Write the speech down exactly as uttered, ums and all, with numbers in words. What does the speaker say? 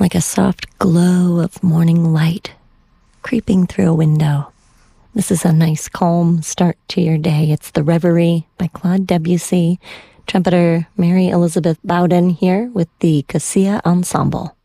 like a soft glow of morning light creeping through a window. This is a nice, calm start to your day. It's The Reverie by Claude Debussy. Trumpeter Mary Elizabeth Bowden here with the Cassia Ensemble.